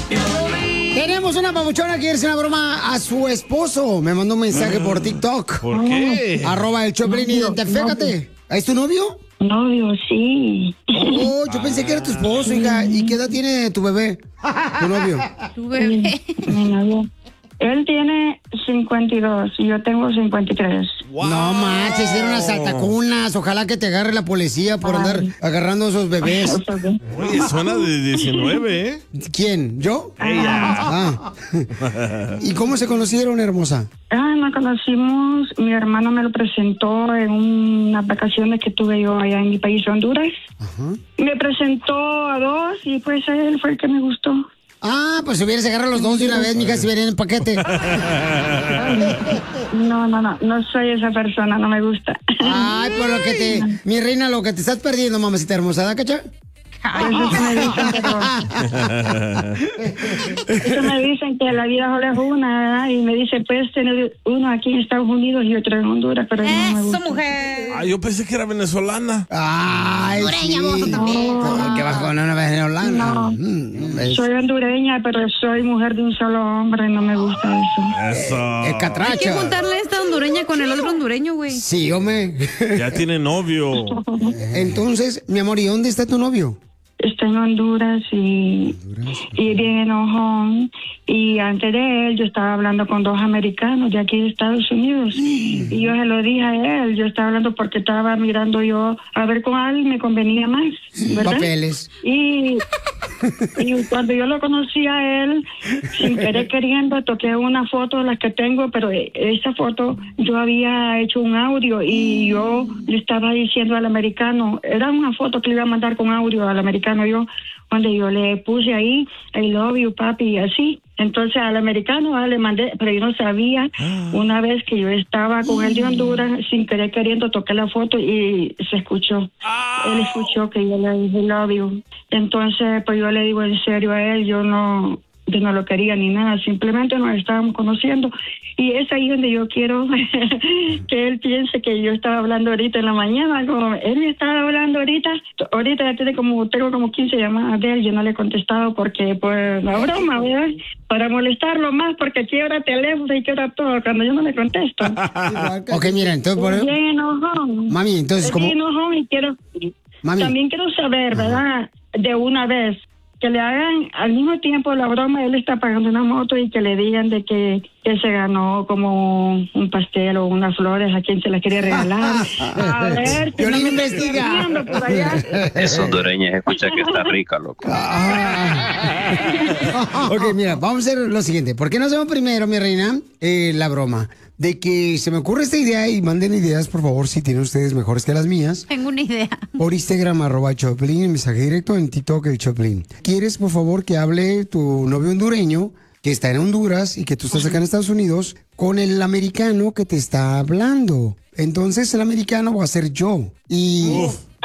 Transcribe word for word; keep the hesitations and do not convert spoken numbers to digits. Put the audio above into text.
Tenemos una papuchona que quiere hacer una broma a su esposo. Me mandó un mensaje por TikTok. ¿Por qué? Arroba el Choplin, identifícate. ¿Es tu novio? Novio, sí. Oh, yo pensé que era tu esposo, hija. ¿Y qué edad tiene tu bebé? Tu novio. Tu bebé. Mi novio. Él tiene cincuenta y dos y yo tengo cincuenta y tres. Wow. No manches, eran unas saltacunas. Ojalá que te agarre la policía por Ay. andar agarrando a esos bebés. Oye, suena de diecinueve, ¿eh? ¿Quién? ¿Yo? Ella. Ah. ¿Y cómo se conocieron, hermosa? Ah, nos conocimos, mi hermano me lo presentó en unas vacaciones que tuve yo allá en mi país, Honduras. Ajá. Me presentó a dos y pues él fue el que me gustó. Ah, pues si hubieras agarrado los dos de una vez, mija, si venían en paquete. No, no, no, no soy esa persona, no me gusta. Ay, por lo que te... Mi reina, lo que te estás perdiendo, mamacita hermosa, ¿da, cacha? Pues eso me dicen, pero... Eso me dicen que la vida solo es una, ¿verdad? Y me dice, puedes tener uno aquí en Estados Unidos y otro en Honduras, pero no me gusta. ¡Eso, mujer! Ah, yo pensé que era venezolana. Ay, hondureña, sí. vos también. No, que vas con una venezolana. No, mm, soy hondureña, pero soy mujer de un solo hombre, no me gusta eso. Eso. Es catracha. Hay que juntarle a esta hondureña con el otro hondureño, güey. Sí, hombre. Ya tiene novio. Entonces, mi amor, ¿y dónde está tu novio? Está en Honduras y, Honduras. y bien enojón. Y antes de él, yo estaba hablando con dos americanos de aquí de Estados Unidos. Mm. Y yo se lo dije a él. Yo estaba hablando porque estaba mirando yo a ver cuál me convenía más, ¿verdad? Papeles. Y, y cuando yo lo conocí a él, sin querer queriendo, toqué una foto de las que tengo, pero esa foto yo había hecho un audio y yo le estaba diciendo al americano, era una foto que le iba a mandar con audio al americano. Yo, cuando yo le puse ahí, I love you, papi, y así. Entonces al americano ah, le mandé, pero yo no sabía. Una vez que yo estaba con él de Honduras, sin querer queriendo, toqué la foto y se escuchó. Él escuchó que yo le dije love you. Entonces, pues yo le digo en serio a él, yo no... yo no lo quería ni nada, simplemente nos estábamos conociendo y es ahí donde yo quiero que él piense que yo estaba hablando ahorita en la mañana, como él me estaba hablando ahorita, ahorita ya tiene como, tengo como quince llamadas de él, yo no le he contestado porque pues la broma, ¿verdad? Para molestarlo más porque quiebra teléfono y quiebra todo cuando yo no le contesto. Ok, mira, entonces por... Bien enojón. Mami, entonces como... Bien enojón y quiero... Mami. También quiero saber, ¿verdad? De una vez, que le hagan al mismo tiempo la broma, él está pagando una moto y que le digan de que él se ganó como un pastel o unas flores a quien se las quería regalar. A ver, que yo no ni me investiga. por allá. Es hondureña, escucha que está rica, loco. Ok, mira, vamos a hacer lo siguiente. ¿Por qué no hacemos primero, mi reina, eh, la broma? De que se me ocurre esta idea y manden ideas, por favor, si tienen ustedes mejores que las mías. Tengo una idea. Por Instagram, arroba Choplin, mensaje directo en TikTok, el Choplin. ¿Quieres, por favor, que hable tu novio hondureño, que está en Honduras y que tú estás acá en Estados Unidos, con el americano que te está hablando? Entonces, el americano va a ser yo. Y... Uf.